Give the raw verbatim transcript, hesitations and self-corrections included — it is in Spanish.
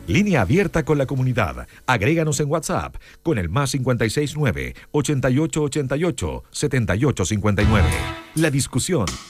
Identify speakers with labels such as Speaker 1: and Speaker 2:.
Speaker 1: Línea abierta con la comunidad. Agréganos en WhatsApp con el más cincuenta y seis nueve, ochenta y ocho ochenta y ocho, setenta y ocho cincuenta y nueve. La discusión